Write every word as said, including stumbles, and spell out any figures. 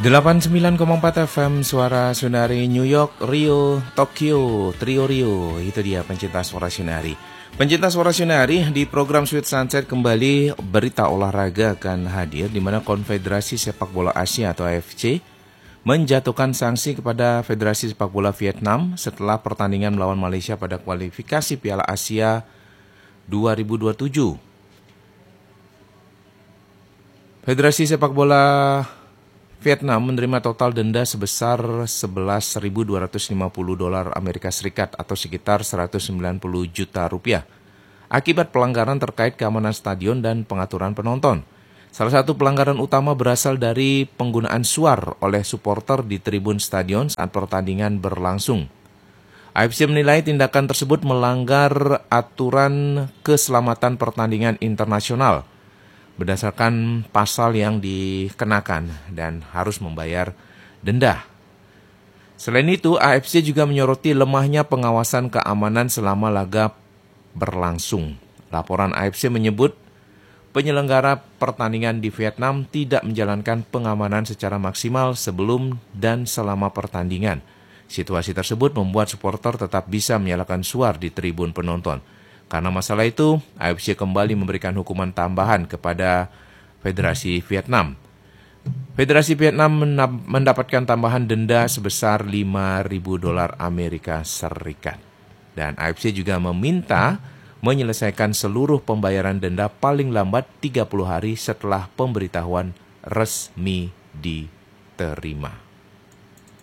delapan puluh sembilan koma empat F M Suara Sunari, New York, Rio, Tokyo, Trio Rio. Itu dia pencinta Suara Sunari. Pencinta Suara Sunari, di program Sweet Sunset kembali berita olahraga akan hadir, di mana Konfederasi Sepak Bola Asia atau A F C menjatuhkan sanksi kepada Federasi Sepak Bola Vietnam setelah pertandingan melawan Malaysia pada kualifikasi Piala Asia dua ribu dua puluh tujuh. Federasi Sepak Bola Vietnam menerima total denda sebesar sebelas ribu dua ratus lima puluh dolar Amerika Serikat atau sekitar seratus sembilan puluh juta rupiah akibat pelanggaran terkait keamanan stadion dan pengaturan penonton. Salah satu pelanggaran utama berasal dari penggunaan suar oleh supporter di tribun stadion saat pertandingan berlangsung. A F C menilai tindakan tersebut melanggar aturan keselamatan pertandingan internasional berdasarkan pasal yang dikenakan dan harus membayar denda. Selain itu, A F C juga menyoroti lemahnya pengawasan keamanan selama laga berlangsung. Laporan A F C menyebut penyelenggara pertandingan di Vietnam tidak menjalankan pengamanan secara maksimal sebelum dan selama pertandingan. Situasi tersebut membuat supporter tetap bisa menyalakan suar di tribun penonton. Karena masalah itu, A F C kembali memberikan hukuman tambahan kepada Federasi Vietnam. Federasi Vietnam mendapatkan tambahan denda sebesar lima ribu dolar Amerika Serikat. Dan A F C juga meminta menyelesaikan seluruh pembayaran denda paling lambat tiga puluh hari setelah pemberitahuan resmi diterima.